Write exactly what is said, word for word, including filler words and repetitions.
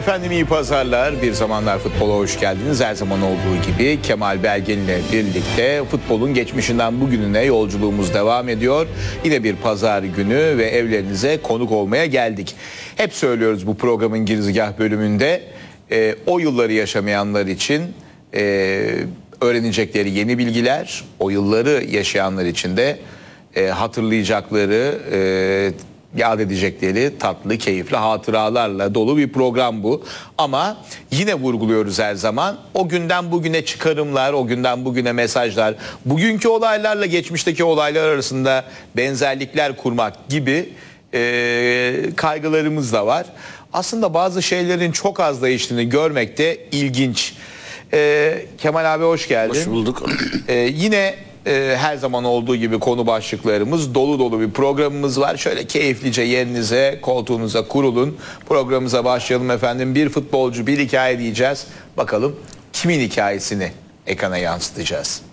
Efendim iyi pazarlar. Bir Zamanlar Futbola hoş geldiniz. Her zaman olduğu gibi Kemal Belgin ile birlikte futbolun geçmişinden bugününe yolculuğumuz devam ediyor. Yine bir pazar günü ve evlerinize konuk olmaya geldik. Hep söylüyoruz bu programın girizgah bölümünde. E, o yılları yaşamayanlar için e, öğrenecekleri yeni bilgiler, o yılları yaşayanlar için de e, hatırlayacakları, e, yad edecekleri tatlı, keyifli hatıralarla dolu bir program bu. Ama yine vurguluyoruz her zaman. O günden bugüne çıkarımlar, o günden bugüne mesajlar, bugünkü olaylarla geçmişteki olaylar arasında benzerlikler kurmak gibi e, kaygılarımız da var. Aslında bazı şeylerin çok az değiştiğini görmek de ilginç. E, Kemal abi hoş geldin. Hoş bulduk. E, yine... Ee, her zaman olduğu gibi konu başlıklarımız, dolu dolu bir programımız var. Şöyle keyiflice yerinize, koltuğunuza kurulun. Programımıza başlayalım efendim. Bir futbolcu, bir hikaye diyeceğiz. Bakalım kimin hikayesini ekrana yansıtacağız.